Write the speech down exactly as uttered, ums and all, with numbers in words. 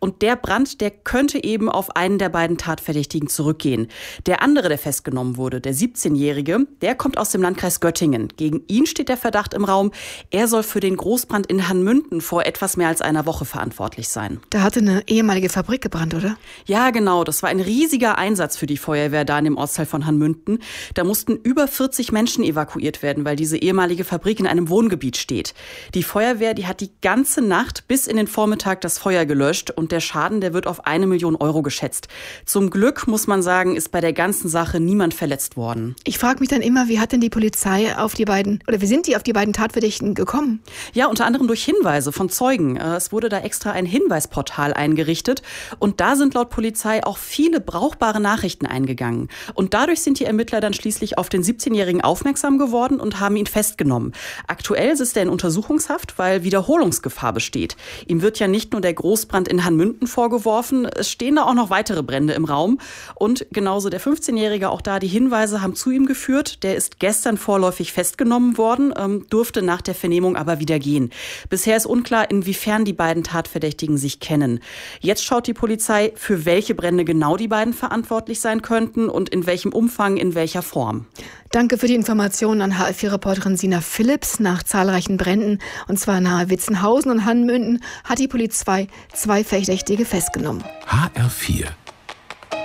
Und der Brand, der könnte eben auf einen der beiden Tatverdächtigen zurückgehen. Der andere, der festgenommen wurde, der siebzehnjährige, der kommt aus dem Landkreis Göttingen. Gegen ihn steht der Verdacht im Raum, er soll für den Großbrand in Hanmünden vor etwas mehr als einer Woche verantwortlich sein. Da hatte eine ehemalige Fabrik gebrannt, oder? Ja, genau. Das war ein riesiger Einsatz für die Feuerwehr da in dem Ortsteil von Hanmünden. Da mussten über vierzig Menschen evakuiert werden, weil diese ehemalige Fabrik in einem Wohngebiet steht. Die Feuerwehr, die hat die ganze Nacht bis in den Vormittag das Feuer gelöscht und der Schaden, der wird auf eine Million Euro geschätzt. Zum Glück, muss man sagen, ist bei der ganzen Sache niemand verletzt worden. Ich frage mich dann immer, wie hat denn die Polizei auf die beiden, oder wie sind die auf die beiden Tatverdächtigen gekommen? Ja, unter anderem durch Hinweise von Zeugen. Es wurde da extra ein Hinweisportal eingerichtet und da sind laut Polizei auch viele brauchbare Nachrichten eingegangen. Und dadurch sind die Ermittler dann schließlich auf den siebzehnjährigen aufmerksam geworden und haben ihn festgenommen. Aktuell sitzt er in Untersuchungshaft, weil Wiederholungsgefahr besteht. Ihm wird ja nicht nur der Großbrand in Hanmünden vorgeworfen, es stehen da auch noch weitere Brände im Raum. Und genauso der fünfzehnjährige, auch da die Hinweise haben zu ihm geführt. Der ist gestern vorläufig festgenommen worden, ähm, durfte nach der Vernehmung aber wieder gehen. Bisher ist unklar, inwiefern die beiden Tatverdächtigen sich kennen. Jetzt schaut die Polizei, für welche Brände genau die beiden verantwortlich sein könnten und in welchem Umfang, in welcher Form. Danke für die Informationen an H R vier Reporterin Sina Philipps. Nach zahlreichen Bränden, und zwar nahe Witzenhausen und Hanmünden, hat die Polizei zwei Verdächtige festgenommen. H R vier